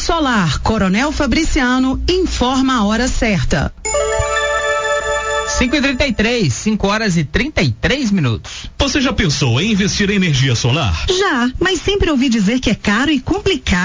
Solar Coronel Fabriciano informa a hora certa. 5h33, 5h33. Você já pensou em investir em energia solar? Já, mas sempre ouvi dizer que é caro e complicado.